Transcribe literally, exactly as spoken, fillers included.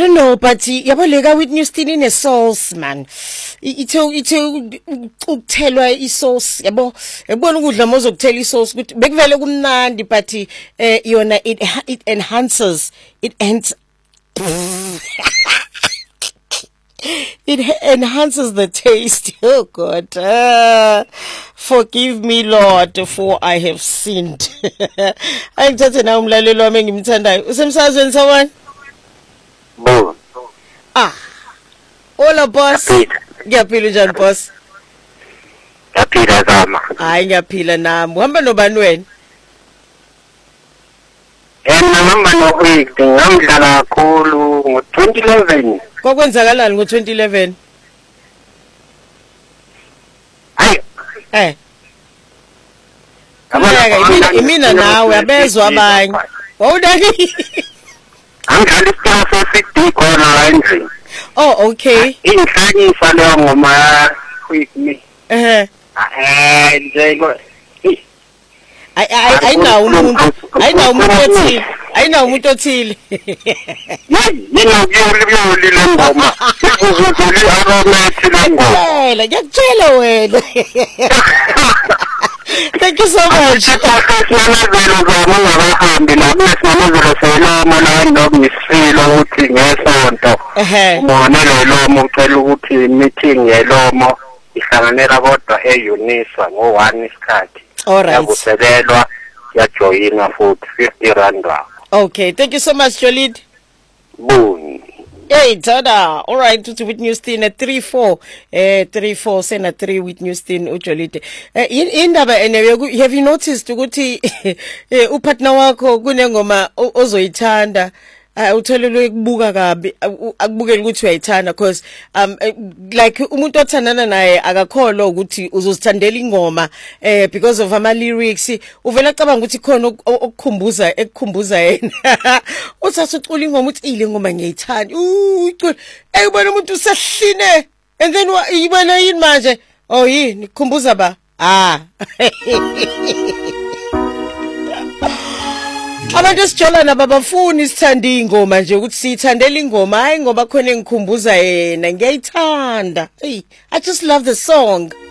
don't know, but yabo leka Whitney Houston ine sauce man. Ithe ithe ukuthelwa isauce yabo ebona ukudla mozokuthela isauce ukuthi bekuvele kumnandi but eh yona it it enhances it ends it enhances the taste. Oh God, uh, forgive me Lord for I have sinned. Ayithathe na umlaleli wami engimthandayo usemsazweni sawani. Bo. Ah. Hola boss. Ngiyaphila njani boss? Ngiyaphila zama. Hayi ngiyaphila nami. Uhamba nobani wena? Yena ngihamba noWeek, ngamdlala kakhulu ngo twenty eleven. Kokwenzakalani ngo twenty eleven? Hayi. Eh. Kamaka imina imina nawe abezwa abanye. Wawudaki? Angidlala isihlalo sesidi khona endlini. Oh okay. Inhlanyisa leyo ngoma Week me. Eh. Eh, njengo. Ay ay ayinawo umuntu. Ayinawo umuntu othile. Ayinawo umuntu othile. Yini ngiyolibiyoli lengoma. Sizozuli aromethi lengoma. Wena ngiyakutshela wena. Thank you so much. Sinamazelo zami ngabahambi lapho sinamazelo seloma la ndomisilo ukuthi ngesonto. Ehe. Mona lelomo ucela ukuthi meeting yelomo ihlanganela kodwa eUnisa ngo one isikhathi. All right. Yakusekelwa yajoyina futhi fifty rand. Okay, thank you so much Jolid. Boom. Hey, tada. All right, to Whitney Houston at three four. Eh, three four, sena three Whitney Houston ujolite. Eh, indaba ene have you noticed ukuthi eh upartner wakho kunengoma ozoyithanda utholelwe kubuka kabi akubukela ukuthi uyayithanda because um like umuntu othandana naye akakholwa ukuthi uzozithandela ingoma eh because of ama lyrics uvela cabanga ukuthi khona okukhumbuza ekukhumbuza yena uthatha ucula ingoma uthi ile ngoma ngiyayithanda ucula eyibona umuntu usehline and then ibona yini manje oh yini kukhumbuza ba ah abantu esijolana babafuni sithanda ingoma nje ukuthi sithandela ingoma hayi ngoba khona engikhumbuza yena ngiyayithanda hey I just love the song.